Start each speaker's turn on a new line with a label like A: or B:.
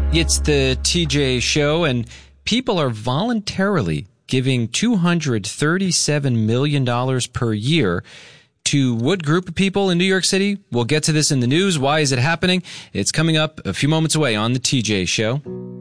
A: It's the TJ Show, and people are voluntarily giving $237 million per year to what group of people in New York City? We'll get to this in the news. Why is it happening? It's coming up a few moments away on the TJ Show.